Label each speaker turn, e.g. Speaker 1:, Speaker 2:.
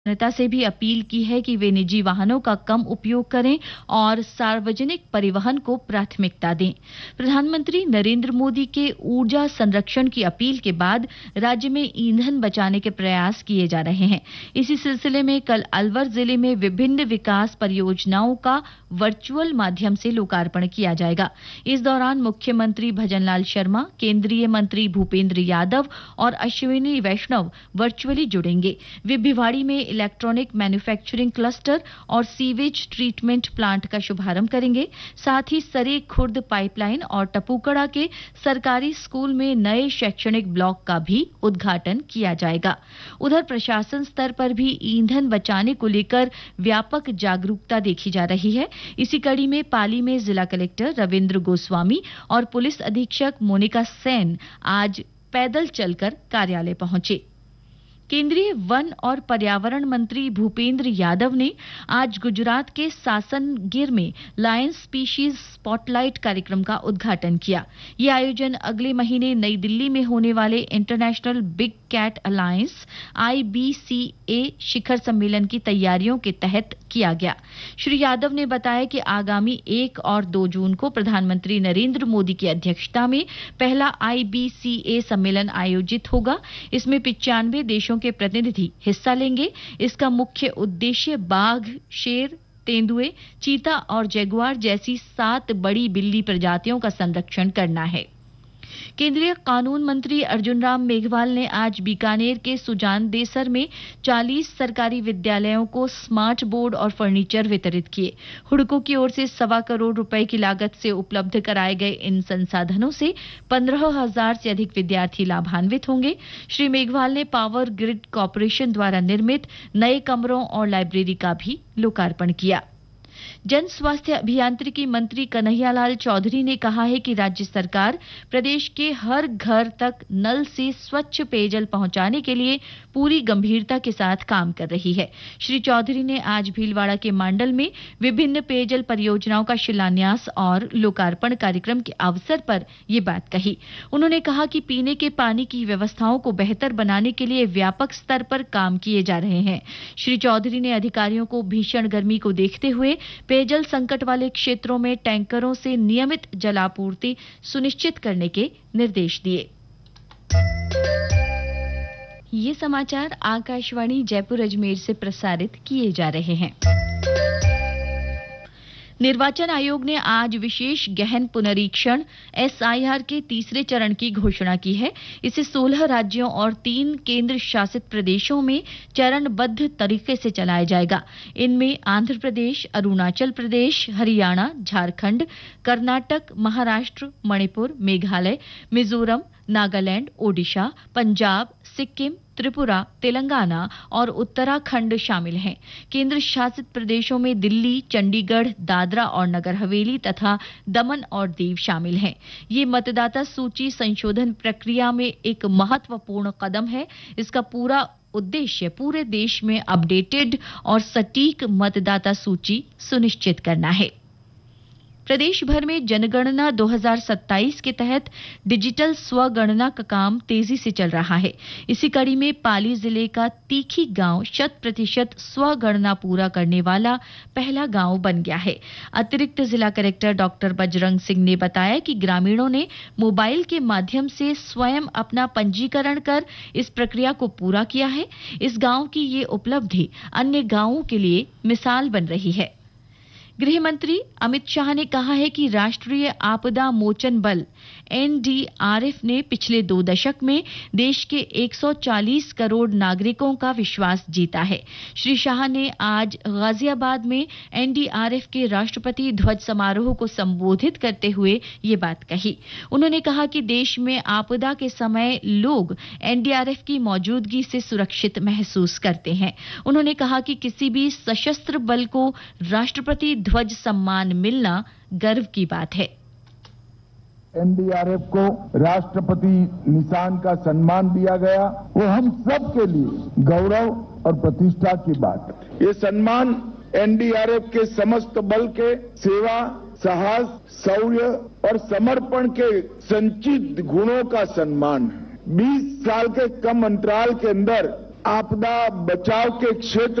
Speaker 1: जनता से भी अपील की है कि वे निजी वाहनों का कम उपयोग करें और सार्वजनिक परिवहन को प्राथमिकता दें। प्रधानमंत्री नरेंद्र मोदी के ऊर्जा संरक्षण की अपील के बाद राज्य में ईंधन बचाने के प्रयास किए जा रहे हैं। इसी सिलसिले में कल अलवर जिले में विभिन्न विकास परियोजनाओं का वर्चुअल माध्यम से लोकार्पण किया जाएगा। इस दौरान मुख्यमंत्री भजनलाल शर्मा, केंद्रीय मंत्री भूपेंद्र यादव और अश्विनी वैष्णव वर्चुअली जुड़ेंगे। वे भिवाड़ी में इलेक्ट्रॉनिक मैन्युफैक्चरिंग क्लस्टर और सीवेज ट्रीटमेंट प्लांट का शुभारंभ करेंगे। साथ ही सरे खुर्द पाइपलाइन और टपुकड़ा के सरकारी स्कूल में नए शैक्षणिक ब्लॉक का भी उद्घाटन किया जाएगा। उधर प्रशासन स्तर पर भी ईंधन बचाने को लेकर व्यापक जागरूकता देखी जा रही है। इसी कड़ी में पाली में जिला कलेक्टर रविंद्र गोस्वामी और पुलिस अधीक्षक मोनिका सेन आज पैदल चलकर कार्यालय पहुंचे। केंद्रीय वन और पर्यावरण मंत्री भूपेंद्र यादव ने आज गुजरात के सासनगिर में लायन स्पीशीज स्पॉटलाइट कार्यक्रम का उद्घाटन किया। यह आयोजन अगले महीने नई दिल्ली में होने वाले international big cat alliance IBCA शिखर सम्मेलन की तैयारियों के तहत किया गया। श्री यादव ने बताया कि आगामी 1 और 2 जून को प्रधानमंत्री नरेंद्र मोदी की अध्यक्षता में पहला IBCA सम्मेलन आयोजित होगा। इसमें 95 देशों के प्रतिनिधि हिस्सा लेंगे। इसका मुख्य उद्देश्य बाघ, शेर, तेंदुए, चीता और जगुआर जैसी 7 बड़ी बिल्ली प्रजातियों का संरक्षण करना है। केंद्रीय कानून मंत्री अर्जुन राम मेघवाल ने आज बीकानेर के सुजान देसर में 40 सरकारी विद्यालयों को स्मार्ट बोर्ड और फर्नीचर वितरित किए। हुड़को की ओर से 1.25 करोड़ रुपए की लागत से उपलब्ध कराए गए इन संसाधनों से 15,000 से अधिक विद्यार्थी लाभान्वित होंगे। श्री मेघवाल ने पावर ग्रिड कॉर्पोरेशन द्वारा निर्मित नए कमरों और लाइब्रेरी का भी लोकार्पण किया। जन स्वास्थ्य अभियांत्रिकी मंत्री कन्हैयालाल चौधरी ने कहा है कि राज्य सरकार प्रदेश के हर घर तक नल से स्वच्छ पेयजल पहुंचाने के लिए पूरी गंभीरता के साथ काम कर रही है। श्री चौधरी ने आज भीलवाड़ा के मांडल में विभिन्न पेयजल परियोजनाओं का शिलान्यास और लोकार्पण कार्यक्रम के अवसर पर ये बात कही। उन्होंने कहा कि पीने के पानी की व्यवस्थाओं को बेहतर बनाने के लिए व्यापक स्तर पर काम किए जा रहे हैं। श्री चौधरी ने अधिकारियों को भीषण गर्मी को देखते हुए पेयजल संकट वाले क्षेत्रों में टैंकरों से नियमित जलापूर्ति सुनिश्चित करने के निर्देश दिए। ये समाचार आकाशवाणी जयपुर अजमेर से प्रसारित किए जा रहे हैं। निर्वाचन आयोग ने आज विशेष गहन पुनरीक्षण SIR के तीसरे चरण की घोषणा की है। इसे 16 राज्यों और 3 केंद्र शासित प्रदेशों में चरणबद्ध तरीके से चलाया जाएगा। इनमें आंध्र प्रदेश, अरुणाचल प्रदेश, हरियाणा, झारखंड, कर्नाटक, महाराष्ट्र, मणिपुर, मेघालय, मिजोरम, नागालैंड, ओडिशा, पंजाब, सिक्किम, त्रिपुरा, तेलंगाना और उत्तराखंड शामिल हैं। केंद्र शासित प्रदेशों में दिल्ली, चंडीगढ़, दादरा और नगर हवेली तथा दमन और दीव शामिल हैं। ये मतदाता सूची संशोधन प्रक्रिया में एक महत्वपूर्ण कदम है। इसका पूरा उद्देश्य पूरे देश में अपडेटेड और सटीक मतदाता सूची सुनिश्चित करना है। प्रदेश भर में जनगणना 2027 के तहत डिजिटल स्वगणना का काम तेजी से चल रहा है। इसी कड़ी में पाली जिले का तीखी गांव 100% स्वगणना पूरा करने वाला पहला गांव बन गया है। अतिरिक्त जिला कलेक्टर डॉक्टर बजरंग सिंह ने बताया कि ग्रामीणों ने मोबाइल के माध्यम से स्वयं अपना पंजीकरण कर इस प्रक्रिया को पूरा किया है। इस गांव की ये उपलब्धि अन्य गांवों के लिए मिसाल बन रही है। गृह मंत्री अमित शाह ने कहा है कि राष्ट्रीय आपदा मोचन बल NDRF ने पिछले 2 दशक में देश के 140 करोड़ नागरिकों का विश्वास जीता है। श्री शाह ने आज गाजियाबाद में NDRF के राष्ट्रपति ध्वज समारोह को संबोधित करते हुए ये बात कही। उन्होंने कहा कि देश में आपदा के समय लोग NDRF की मौजूदगी से सुरक्षित महसूस करते हैं। उन्होंने कहा कि किसी भी सशस्त्र बल को राष्ट्रपति ध्वज सम्मान मिलना गर्व की बात है।
Speaker 2: NDRF को राष्ट्रपति निशान का सम्मान दिया गया, वो हम सब के लिए गौरव और प्रतिष्ठा की बात है। ये सम्मान NDRF के समस्त बल के सेवा, साहस, शौर्य और समर्पण के संचित गुणों का सम्मान है। 20 साल के कम अंतराल के अंदर आपदा बचाव के क्षेत्र